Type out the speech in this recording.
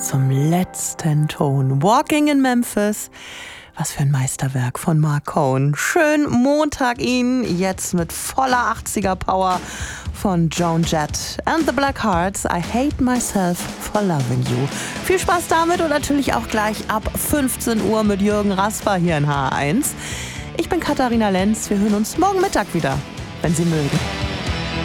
bis zum letzten Ton. Walking in Memphis. Was für ein Meisterwerk von Marc Cohn. Schönen Montag Ihnen, jetzt mit voller 80er Power von Joan Jett and the Blackhearts. I hate myself for loving you. Viel Spaß damit und natürlich auch gleich ab 15 Uhr mit Jürgen Rasper hier in H1. Ich bin Katharina Lenz. Wir hören uns morgen Mittag wieder, wenn Sie mögen.